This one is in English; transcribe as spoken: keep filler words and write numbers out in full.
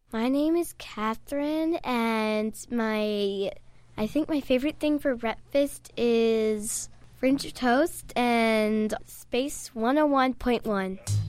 My name is Catherine, and my I think my favorite thing for breakfast is French toast and Space one oh one point one.